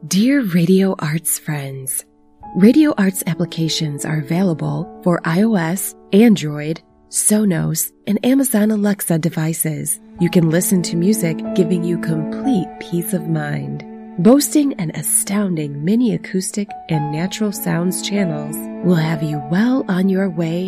Dear Radio Arts friends, Radio Arts applications are available for iOS, Android, Sonos, and Amazon Alexa devices. You can listen to music giving you complete peace of mind. Boasting an astounding mini acoustic and natural sounds channels will have you well on your way